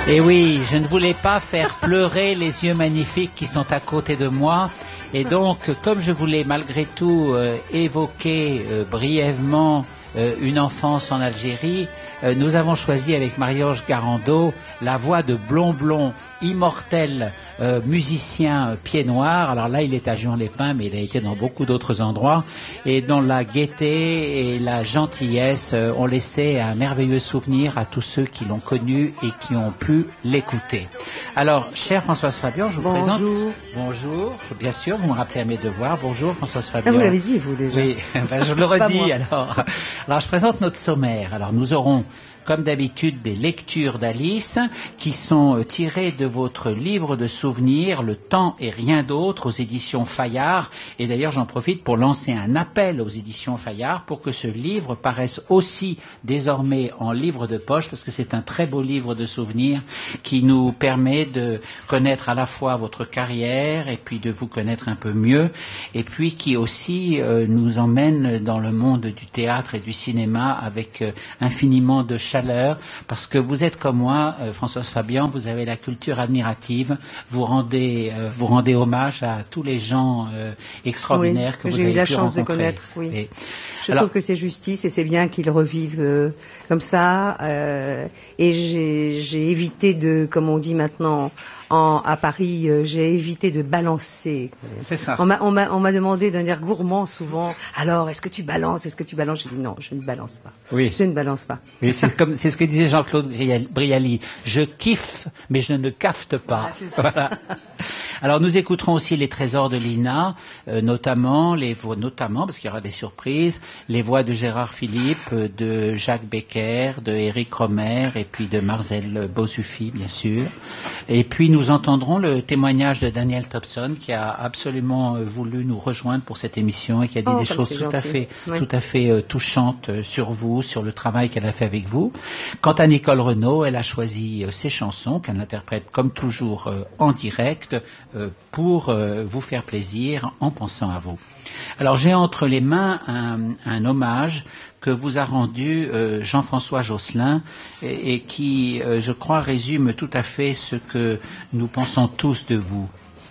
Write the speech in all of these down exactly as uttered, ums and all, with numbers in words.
Et oui, je ne voulais pas faire pleurer les yeux magnifiques qui sont à côté de moi. Et donc, comme je voulais malgré tout euh, évoquer euh, brièvement euh, une enfance en Algérie, euh, nous avons choisi avec Marie-Ange Garando la voix de Blond Blond, immortel euh, musicien euh, pied noir. Alors là, il est à Juan-les-Pins, mais il a été dans beaucoup d'autres endroits, et dont la gaieté et la gentillesse euh, ont laissé un merveilleux souvenir à tous ceux qui l'ont connu et qui ont pu l'écouter. Alors, chère Françoise Fabian, je vous Bonjour. présente. Bonjour. Bien sûr, vous me rappelez à mes devoirs. Bonjour Françoise Fabian. Ah, vous l'avez dit, vous, déjà. Oui, ben, je le redis alors. Alors, je présente notre sommaire. Alors, nous aurons, comme d'habitude, des lectures d'Alice qui sont tirées de votre livre de souvenirs, Le temps et rien d'autre, aux éditions Fayard. Et d'ailleurs, j'en profite pour lancer un appel aux éditions Fayard pour que ce livre paraisse aussi désormais en livre de poche, parce que c'est un très beau livre de souvenirs qui nous permet de connaître à la fois votre carrière et puis de vous connaître un peu mieux, et puis qui aussi euh, nous emmène dans le monde du théâtre et du cinéma avec euh, infiniment de chaleur, parce que vous êtes comme moi, euh, Françoise Fabian, vous avez la culture admirative, vous rendez, euh, vous rendez hommage à tous les gens euh, extraordinaires oui, que vous j'ai avez eu la pu chance rencontrer. de connaître. Oui. Et, je alors, trouve que c'est justice et c'est bien qu'ils revivent euh, comme ça. Euh, et j'ai, j'ai évité de, comme on dit maintenant en, à Paris, euh, j'ai évité de balancer. C'est ça. On m'a, on m'a, on m'a demandé d'un air gourmand souvent. Alors, est-ce que tu balances? Est-ce que tu balances? J'ai dit non, je ne balance pas. Oui. Je ne balance pas. Oui, c'est comme, c'est ce que disait Jean-Claude Brialy. Je kiffe, mais je ne cafte pas. Ah, c'est ça. Voilà. Alors, nous écouterons aussi les trésors de Lina, euh, notamment les voix, notamment parce qu'il y aura des surprises, les voix de Gérard Philippe, euh, de Jacques Becker, de Éric Romer et puis de Marcel Bosufi, bien sûr. Et puis nous entendrons le témoignage de Daniel Thompson qui a absolument euh, voulu nous rejoindre pour cette émission et qui a dit Oh, des comme choses c'est tout à gentil. fait, Oui. tout à fait euh, touchantes euh, sur vous, sur le travail qu'elle a fait avec vous. Quant à Nicole Renaud, elle a choisi euh, ses chansons qu'elle interprète comme toujours euh, en direct euh, pour euh, vous faire plaisir en pensant à vous. Alors j'ai entre les mains un, un hommage que vous a rendu euh, Jean-François Josselin et, et qui, euh, je crois, résume tout à fait ce que nous pensons tous de vous.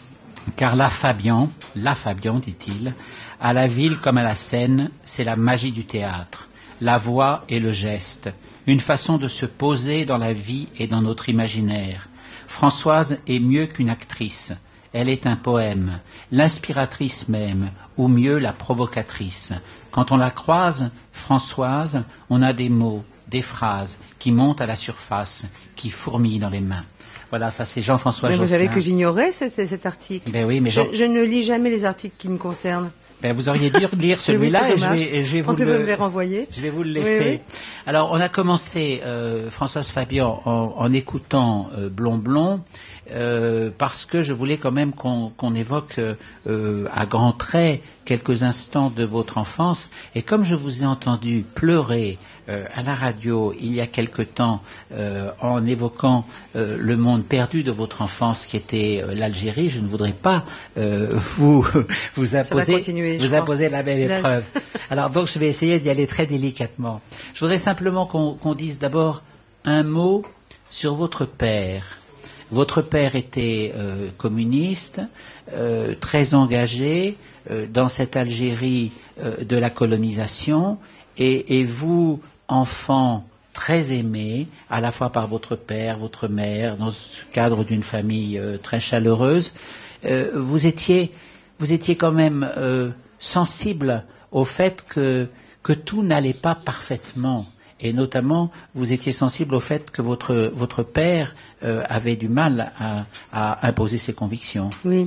Car la Fabian, la Fabian, dit-il, à la ville comme à la scène, c'est la magie du théâtre, la voix et le geste, une façon de se poser dans la vie et dans notre imaginaire. Françoise est mieux qu'une actrice. Elle est un poème, l'inspiratrice même, ou mieux la provocatrice. Quand on la croise, Françoise, on a des mots, des phrases qui montent à la surface, qui fourmillent dans les mains. Voilà, ça c'est Jean-François Josselin. Mais vous savez que j'ignorais cet, cet article. Ben oui, mais Jean... je, je ne lis jamais les articles qui me concernent. Ben vous auriez dû lire celui-là oui, et, je vais, et je vais vous on le... me les renvoyer. Je vais vous le laisser. Oui, oui. Alors, on a commencé, euh, Françoise Fabian, en, en écoutant euh, Blond Blond, euh, parce que je voulais quand même qu'on, qu'on évoque euh, à grands traits quelques instants de votre enfance. Et comme je vous ai entendu pleurer euh, à la radio il y a quelque temps euh, en évoquant euh, le monde perdu de votre enfance qui était euh, l'Algérie, je ne voudrais pas euh, vous, vous imposer, vous imposer la même Là, épreuve. Alors donc je vais essayer d'y aller très délicatement. Je voudrais simplement qu'on, qu'on dise d'abord un mot sur votre père. Votre père était euh, communiste, euh, très engagé euh, dans cette Algérie euh, de la colonisation, et, et vous, enfant très aimé, à la fois par votre père, votre mère, dans le cadre d'une famille euh, très chaleureuse, euh, vous étiez, vous étiez quand même euh, sensible au fait que, que tout n'allait pas parfaitement. Et notamment, vous étiez sensible au fait que votre, votre père euh, avait du mal à, à imposer ses convictions. Oui.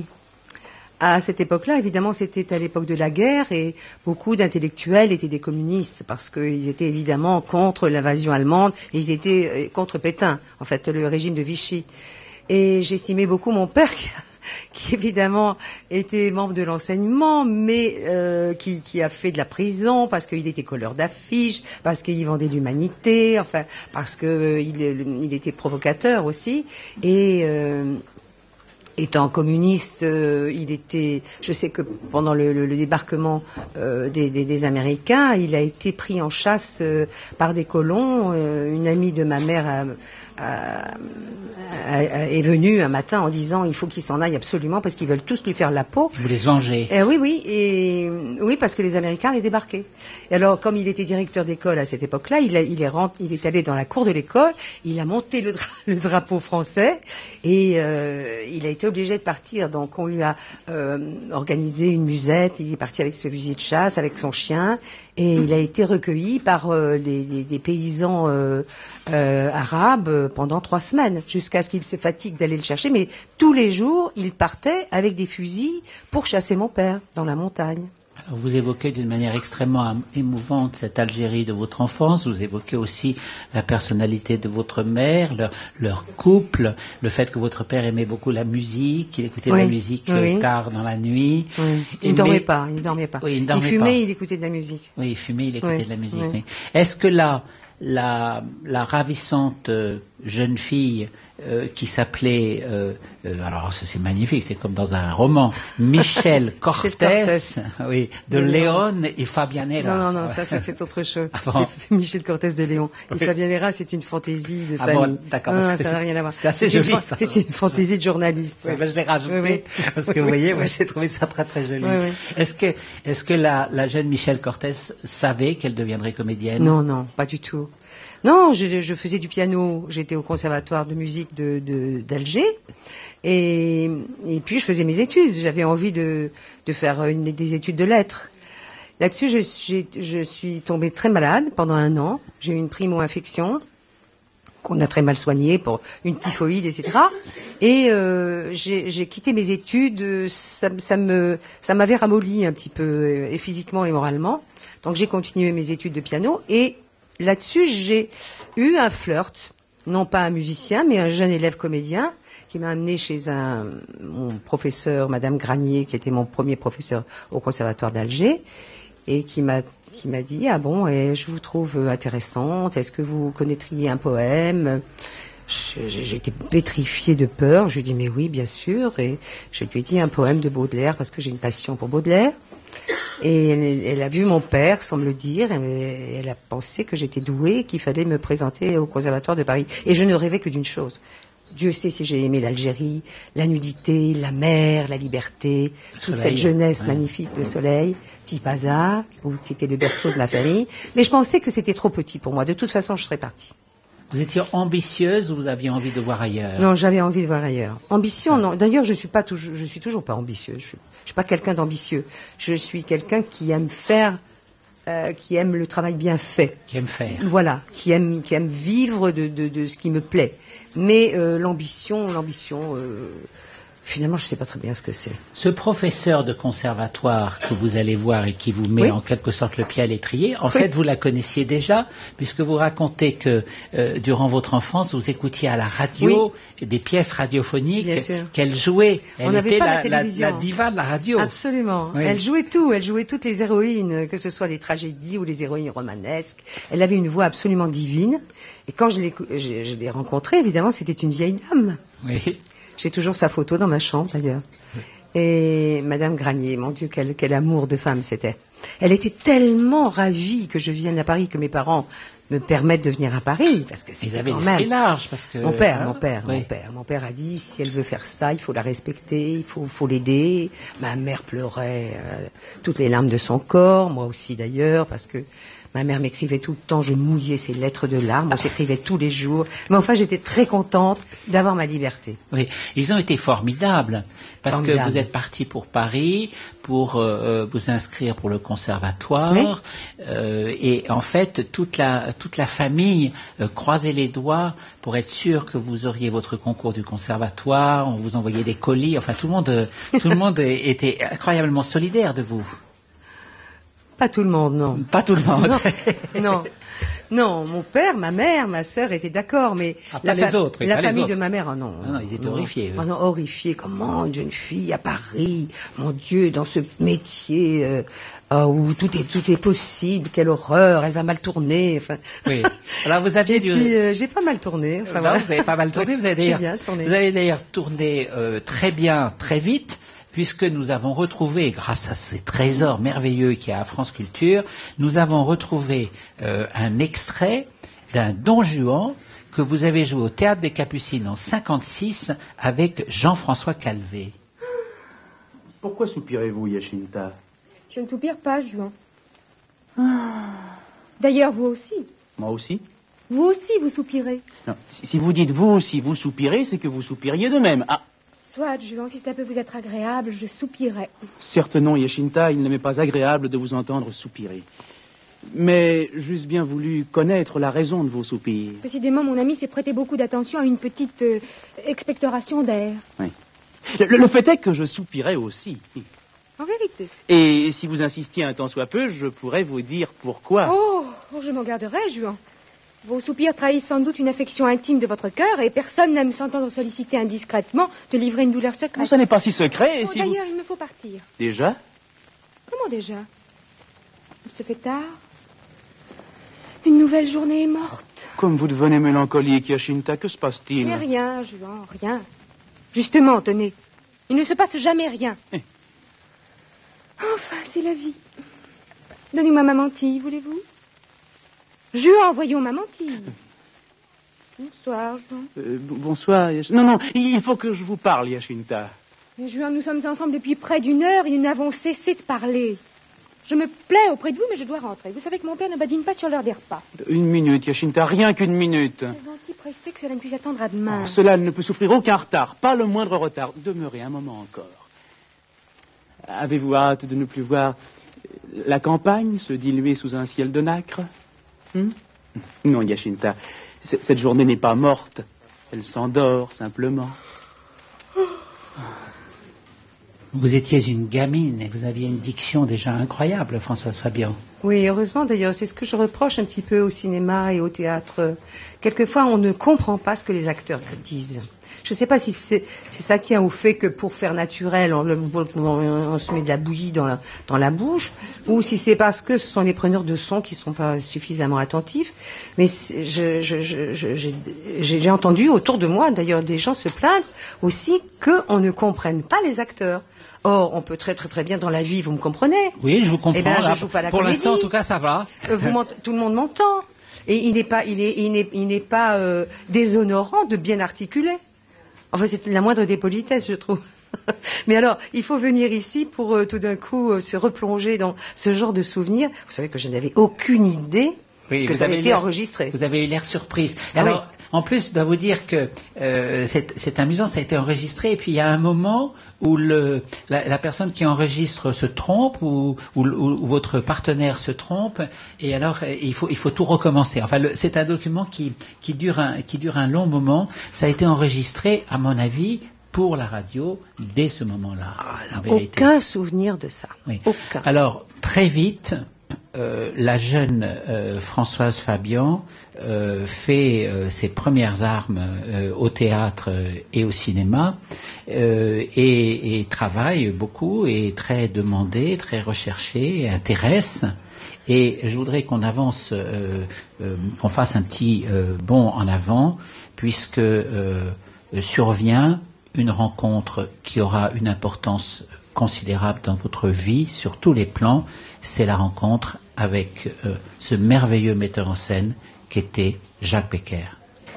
À cette époque-là, évidemment, c'était à l'époque de la guerre et beaucoup d'intellectuels étaient des communistes parce qu'ils étaient évidemment contre l'invasion allemande et ils étaient contre Pétain, en fait, le régime de Vichy. Et j'estimais beaucoup mon père qui, qui évidemment était membre de l'enseignement, mais euh, qui, qui a fait de la prison parce qu'il était colleur d'affiches, parce qu'il vendait l'humanité, enfin, parce qu'il euh, il était provocateur aussi. Et... Euh, Étant communiste, euh, il était. Je sais que pendant le, le, le débarquement euh, des, des, des Américains, il a été pris en chasse euh, par des colons. Euh, une amie de ma mère a, a, a, est venue un matin en disant il faut qu'il s'en aille absolument parce qu'ils veulent tous lui faire la peau. Vous les venger. Euh, oui, oui, et oui, parce que les Américains allaient débarquer. Et alors, comme il était directeur d'école à cette époque-là, il, a, il, est, rent, il est allé dans la cour de l'école, il a monté le, dra le drapeau français et euh, il a été obligé de partir. Donc, on lui a euh, organisé une musette. Il est parti avec ce fusil de chasse, avec son chien, et il a été recueilli par euh, des, des, des paysans euh, euh, arabes pendant trois semaines, jusqu'à ce qu'il se fatigue d'aller le chercher. Mais tous les jours, il partait avec des fusils pour chasser mon père dans la montagne. Alors vous évoquez d'une manière extrêmement émouvante cette Algérie de votre enfance, vous évoquez aussi la personnalité de votre mère, leur, leur couple, le fait que votre père aimait beaucoup la musique, qu'il écoutait oui, de la musique oui. tard dans la nuit. Oui. Il ne dormait pas, il ne dormait pas. Oui, il, dormait il fumait, pas. il écoutait de la musique. Oui, il fumait, il écoutait oui. de la musique. Oui. Oui. Est-ce que là, la, la ravissante euh, jeune fille euh, qui s'appelait, euh, euh, alors c'est magnifique, c'est comme dans un roman, Michel Cortés, oui, de, de Léon et Fabianera. Non, non, non, ça, ça c'est autre chose. Ah bon? C'est Michel Cortés de Léon. Et oui. Fabianera, c'est une fantaisie de ah famille. Bon, d'accord. Non, non, ça n'a rien à voir. C'est assez joli. C'est une fantaisie de journaliste. Oui, ben, je l'ai rajouté, oui, oui. parce que vous voyez, moi j'ai trouvé ça très très joli. Oui, oui. Est-ce que, est-ce que la, la jeune Michel Cortés savait qu'elle deviendrait comédienne? Non, non, pas du tout. Non, je, je faisais du piano, j'étais au conservatoire de musique de, de, d'Alger, et, et puis je faisais mes études, j'avais envie de, de faire une, des études de lettres. Là-dessus, je, je suis tombée très malade pendant un an, j'ai eu une primo-infection, qu'on a très mal soignée pour une typhoïde, et cetera. Et euh, j'ai quitté mes études, ça, ça me, ça m'avait ramolli un petit peu, et physiquement et moralement, donc j'ai continué mes études de piano, et là-dessus, j'ai eu un flirt, non pas un musicien, mais un jeune élève comédien qui m'a amené chez un, mon professeur, Madame Granier, qui était mon premier professeur au Conservatoire d'Alger, et qui m'a qui m'a dit « Ah bon, et je vous trouve intéressante, est-ce que vous connaîtriez un poème ?» J'étais pétrifiée de peur, je lui ai dit « Mais oui, bien sûr », et je lui ai dit un poème de Baudelaire, parce que j'ai une passion pour Baudelaire. Et elle, elle a vu mon père, sans me le dire, et elle a pensé que j'étais douée, qu'il fallait me présenter au Conservatoire de Paris. Et je ne rêvais que d'une chose. Dieu sait si j'ai aimé l'Algérie, la nudité, la mer, la liberté, le toute soleil, cette jeunesse ouais. magnifique, le soleil, Tipaza, qui était le berceau de ma famille. Mais je pensais que c'était trop petit pour moi. De toute façon, je serais partie. Vous étiez ambitieuse ou vous aviez envie de voir ailleurs? Non, j'avais envie de voir ailleurs. Ambition, ah. non. D'ailleurs, je suis pas toujours, je suis toujours pas ambitieuse. Je, je suis pas quelqu'un d'ambitieux. Je suis quelqu'un qui aime faire, euh, qui aime le travail bien fait. Qui aime faire. Voilà, qui aime, qui aime vivre de, de, de ce qui me plaît. Mais euh, l'ambition, l'ambition. Euh, Finalement, je ne sais pas très bien ce que c'est. Ce professeur de conservatoire que vous allez voir et qui vous met oui. en quelque sorte le pied à l'étrier, en oui. fait, vous la connaissiez déjà, puisque vous racontez que euh, durant votre enfance, vous écoutiez à la radio oui. des pièces radiophoniques qu'elle jouait. Elle On était pas la, la, télévision. La, la diva de la radio. Absolument. Oui. Elle jouait tout. Elle jouait toutes les héroïnes, que ce soit des tragédies ou les héroïnes romanesques. Elle avait une voix absolument divine. Et quand je l'ai rencontrée, évidemment, c'était une vieille dame. Oui. J'ai toujours sa photo dans ma chambre, d'ailleurs. Et Madame Granier, mon Dieu, quel, quel amour de femme c'était. Elle était tellement ravie que je vienne à Paris, que mes parents me permettent de venir à Paris, parce que c'était quand même... large, parce que... Mon père, hein, mon père, oui. mon père. Mon père a dit, si elle veut faire ça, il faut la respecter, il faut, faut l'aider. Ma mère pleurait euh, toutes les larmes de son corps, moi aussi d'ailleurs, parce que ma mère m'écrivait tout le temps, je mouillais ses lettres de larmes, on s'écrivait tous les jours. Mais enfin, j'étais très contente d'avoir ma liberté. Oui, ils ont été formidables, parce Formidable. que vous êtes parti pour Paris, pour euh, vous inscrire pour le conservatoire, oui. euh, et en fait, toute la, toute la famille euh, croisait les doigts pour être sûr que vous auriez votre concours du conservatoire, on vous envoyait des colis, enfin tout le monde, euh, tout le monde était incroyablement solidaire de vous. Pas tout le monde, non. Pas tout le monde. Non, non. Non, mon père, ma mère, ma sœur étaient d'accord, mais ah, la, les autres, la pas famille les autres. de ma mère, oh non. Ah non, ils étaient non. horrifiés. Oh non, horrifiés. Comment une jeune fille à Paris, mon Dieu, dans ce métier euh, euh, où tout est tout est possible, quelle horreur, elle va mal tourner. Enfin. Oui. Alors vous aviez Et du... puis euh, j'ai pas mal tourné. Enfin, non, voilà. Vous avez pas mal tourné. Vous avez J'ai d'ailleurs, bien tourné. vous avez d'ailleurs tourné euh, très bien, très vite. Puisque nous avons retrouvé, grâce à ces trésors merveilleux qu'il y a à France Culture, nous avons retrouvé euh, un extrait d'un Don Juan que vous avez joué au Théâtre des Capucines en cinquante-six avec Jean-François Calvé. Pourquoi soupirez-vous, Yashinta? Je ne soupire pas, Juan. D'ailleurs, vous aussi. Moi aussi? Vous aussi, vous soupirez. Non, si, si vous dites vous aussi, vous soupirez, c'est que vous soupiriez de même. Ah. Soit, Juan, si cela peut vous être agréable, je soupirais. Certes non, Yashinta, il ne m'est pas agréable de vous entendre soupirer. Mais j'eusse bien voulu connaître la raison de vos soupirs. Décidément, mon ami s'est prêté beaucoup d'attention à une petite euh, expectoration d'air. Oui. Le, le fait est que je soupirais aussi. En vérité. Et si vous insistiez un tant soit peu, je pourrais vous dire pourquoi. Oh, oh je m'en garderai, Juan. Vos soupirs trahissent sans doute une affection intime de votre cœur et personne n'aime s'entendre solliciter indiscrètement de livrer une douleur secrète. Non, ça n'est pas si secret. Et Oh, si d'ailleurs, vous... il me faut partir. Déjà? Comment déjà? Il se fait tard. Une nouvelle journée est morte. Comme vous devenez mélancolique, Yashinta, que se passe-t-il? Mais rien, Juan, rien. Justement, tenez, il ne se passe jamais rien. Eh. Enfin, c'est la vie. Donnez-moi ma mantille, voulez-vous? Juan, voyons ma mantille. Bonsoir, Juan. Euh, bonsoir, Yash... Non, non, il faut que je vous parle, Yashinta. Mais Juan, nous sommes ensemble depuis près d'une heure et nous n'avons cessé de parler. Je me plais auprès de vous, mais je dois rentrer. Vous savez que mon père ne badine pas sur l'heure des repas. Une minute, Yashinta, rien qu'une minute. Je suis si pressé que cela ne puisse attendre à demain. Oh, cela ne peut souffrir aucun retard, pas le moindre retard. Demeurez un moment encore. Avez-vous hâte de ne plus voir la campagne se diluer sous un ciel de nacre? Hmm? Non, Yashinta, c- cette journée n'est pas morte. Elle s'endort simplement. Vous étiez une gamine et vous aviez une diction déjà incroyable, Françoise Fabian. Oui, heureusement d'ailleurs, c'est ce que je reproche un petit peu au cinéma et au théâtre. Quelquefois, on ne comprend pas ce que les acteurs disent. Je ne sais pas si, c'est, si ça tient au fait que pour faire naturel, on, on, on se met de la bouillie dans la, dans la bouche, ou si c'est parce que ce sont les preneurs de son qui ne sont pas suffisamment attentifs. Mais je, je, je, je, j'ai, j'ai entendu autour de moi, d'ailleurs, des gens se plaindre aussi qu'on ne comprenne pas les acteurs. Or, on peut très très très bien dans la vie, vous me comprenez? Oui, je vous comprends. Eh bien, je là, joue pas la pour comédie. l'instant, en tout cas, ça va. Euh, vous tout le monde m'entend. Et il n'est pas, il est, il n'est, il n'est pas euh, déshonorant de bien articuler. Enfin, c'est la moindre des politesses, je trouve. Mais alors, il faut venir ici pour euh, tout d'un coup euh, se replonger dans ce genre de souvenirs. Vous savez que je n'avais aucune idée Oui, que vous ça avez avait eu été l'air- enregistré. Vous avez eu l'air surprise. Ah Alors, en plus, je dois vous dire que euh, c'est, c'est amusant, ça a été enregistré, et puis il y a un moment où le, la, la personne qui enregistre se trompe, ou, ou, ou votre partenaire se trompe, et alors euh, il faut, il faut tout recommencer. Enfin, le, c'est un document qui, qui, dure un, qui dure un long moment. Ça a été enregistré, à mon avis, pour la radio, dès ce moment-là. en vérité. Aucun souvenir de ça. Oui. Aucun. Alors, très vite, euh, la jeune euh, Françoise Fabian euh, fait euh, ses premières armes euh, au théâtre euh, et au cinéma euh, et, et travaille beaucoup, est très demandée, très recherchée, et intéresse. Et je voudrais qu'on avance, euh, euh, qu'on fasse un petit euh, bond en avant, puisque euh, survient une rencontre qui aura une importance considérable dans votre vie, sur tous les plans. C'est la rencontre avec euh, ce merveilleux metteur en scène qu'était Jacques Becker.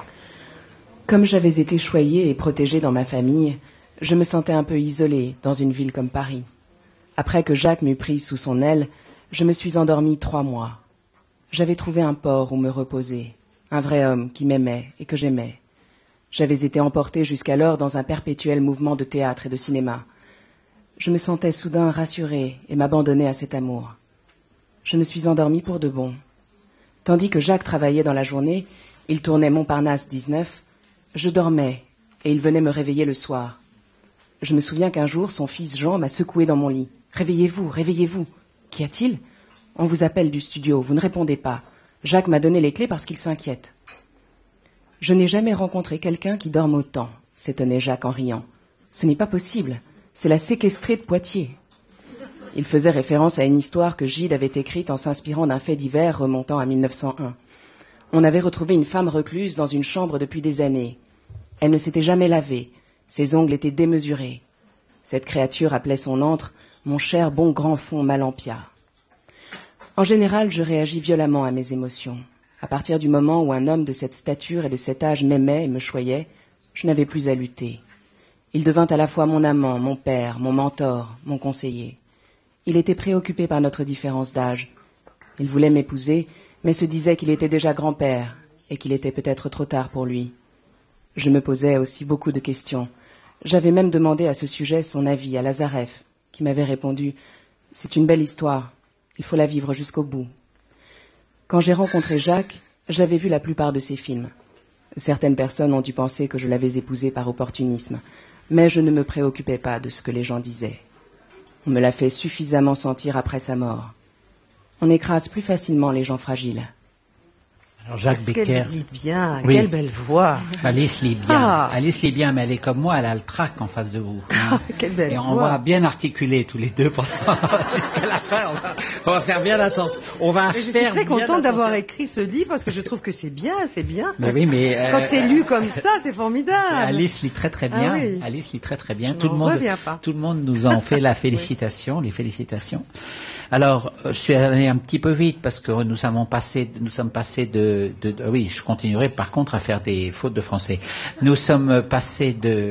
Comme j'avais été choyée et protégée dans ma famille, je me sentais un peu isolée dans une ville comme Paris. Après que Jacques m'eut prise sous son aile, je me suis endormie trois mois. J'avais trouvé un port où me reposer, un vrai homme qui m'aimait et que j'aimais. J'avais été emportée jusqu'alors dans un perpétuel mouvement de théâtre et de cinéma. Je me sentais soudain rassurée et m'abandonnais à cet amour. Je me suis endormie pour de bon. Tandis que Jacques travaillait dans la journée, il tournait Montparnasse dix-neuf, je dormais et il venait me réveiller le soir. Je me souviens qu'un jour, son fils Jean m'a secoué dans mon lit. « Réveillez-vous, réveillez-vous. Qu'y a-t-il ? On vous appelle du studio, vous ne répondez pas. Jacques m'a donné les clés parce qu'il s'inquiète. Je n'ai jamais rencontré quelqu'un qui dorme autant, s'étonnait Jacques en riant. Ce n'est pas possible, c'est la séquestrée de Poitiers. Il faisait référence à une histoire que Gide avait écrite en s'inspirant d'un fait divers remontant à mille neuf cent un. On avait retrouvé une femme recluse dans une chambre depuis des années. Elle ne s'était jamais lavée, ses ongles étaient démesurés. Cette créature appelait son antre « mon cher bon grand fond Malampia ». En général, je réagis violemment à mes émotions. À partir du moment où un homme de cette stature et de cet âge m'aimait et me choyait, je n'avais plus à lutter. Il devint à la fois mon amant, mon père, mon mentor, mon conseiller. Il était préoccupé par notre différence d'âge. Il voulait m'épouser, mais se disait qu'il était déjà grand-père et qu'il était peut-être trop tard pour lui. Je me posais aussi beaucoup de questions. J'avais même demandé à ce sujet son avis à Lazareff, qui m'avait répondu « C'est une belle histoire, il faut la vivre jusqu'au bout ». Quand j'ai rencontré Jacques, j'avais vu la plupart de ses films. Certaines personnes ont dû penser que je l'avais épousé par opportunisme, mais je ne me préoccupais pas de ce que les gens disaient. On me l'a fait suffisamment sentir après sa mort. On écrase plus facilement les gens fragiles. Alors Jacques Becker. Qu'elle lit bien, oui. Quelle belle voix. Alice lit bien. Ah. Alice lit bien, mais elle est comme moi, elle a le trac en face de vous. Hein. Quelle belle Et on voix. va bien articuler tous les deux pour ça. Jusqu'à la fin, on va, on va faire bien attention. On va Mais je suis faire très bien contente d'avoir attention. écrit ce livre parce que je trouve que c'est bien, c'est bien. Mais oui, mais euh, Quand c'est lu comme ça, c'est formidable. Alice lit très très bien. Ah oui. Alice lit très très bien. Je Tout le n'en monde, reviens pas. tout le monde nous en fait la félicitation, les félicitations. Alors, je suis allé un petit peu vite parce que nous avons passé, nous sommes passés de, de, de oui, je continuerai par contre à faire des fautes de français. Nous sommes passés de